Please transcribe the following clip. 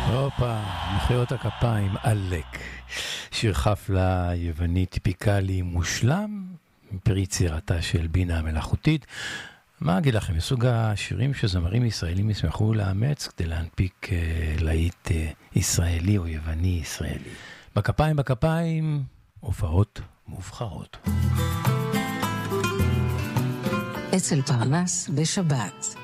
הופה, מחיאות הכפיים, עלק. שיר חפלה יווני טיפיקלי מושלם, פרי יצירתה של בינה המלאכותית. מה אגיד לכם, מסוג השירים שזמרים ישראלים ישמחו לאמץ כדי להנפיק להיט ישראלי או יווני ישראלי. בכפיים, הופעות מובחרות. אצל פרנס בשבת.